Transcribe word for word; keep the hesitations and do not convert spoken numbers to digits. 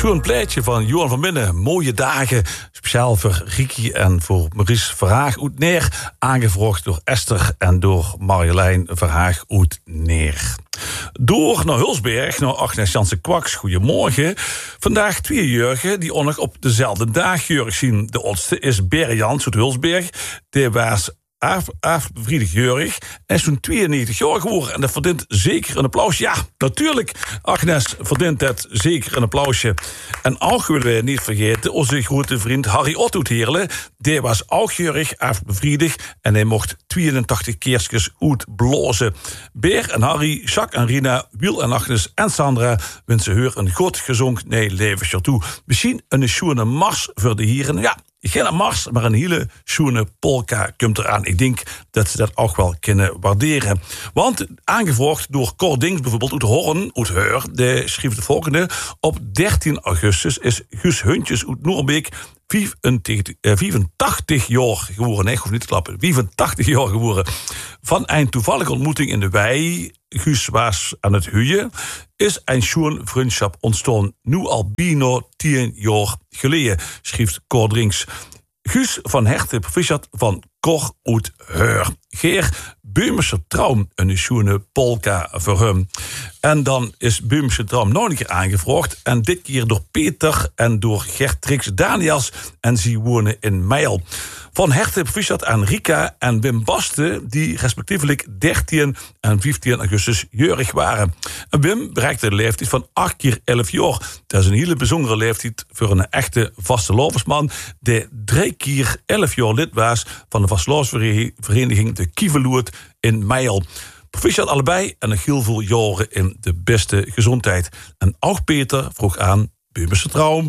Schoon pleitje van Johan van Binnen. Mooie dagen, speciaal voor Ricky en voor Maurice Verhaag uit Neer. Aangevraagd door Esther en door Marjolein Verhaag uit Neer. Door naar Hulsberg, naar Agnes Jansen-Kwaks. Goedemorgen. Vandaag twee jurgen die ook nog op dezelfde dag jurg zien. De oudste is Berre Jans uit Hulsberg. Die was afbevriedig jurg. En is toen tweeënnegentig jaar geworden. En dat verdient zeker een applaus. Ja, natuurlijk. Agnes verdient dat zeker een applausje. En ook willen we niet vergeten onze grote vriend Harry Otto uit Heerlen. Die was ook jurg afbevriedig. En hij mocht tweeëntachtig keertjes uitblazen. Beer en Harry, Jacques en Rina, Wiel en Agnes en Sandra wensen haar een goed gezond nee levensjaar toe. Misschien een schoene mars voor de heren. Ja, geen mars, maar een hele schoene polka komt eraan. Ik denk dat ze dat ook wel kunnen waarderen. Want aangevraagd door Cor Dings, bijvoorbeeld uit Horn, uit Heur, die schreef de volgende. Op dertien augustus is Guus Huntjes uit Noorbeek vijfentachtig jaar geworden. Nee, ik hoef niet te klappen. vijfentachtig jaar geworden. Van een toevallige ontmoeting in de wei. Guus was aan het huien. Is een schoon vriendschap ontstaan. Nu al bijna tien jaar geleden, schreef Cor Dings. Guus van Herte proficiat van Cor uit Heur. Geer Beumerse Traum, een schoene polka voor hem. En dan is Beumerse Traum nog een keer aangevraagd. En dit keer door Peter en door Gertrix Daniels. En ze wonen in Meijel. Van Herte proficiat aan Rika en Wim Basten, die respectievelijk dertien en vijftien augustus jeurig waren. En Wim bereikte de leeftijd van acht keer elf jaar. Dat is een hele bijzondere leeftijd voor een echte vastelovensman, die drie keer elf jaar lid was van de vastelovensvereniging de Kieveloert in Meijel. Proficiat allebei en nog heel veel jaren in de beste gezondheid. En ook Peter vroeg aan Beumerse Traum.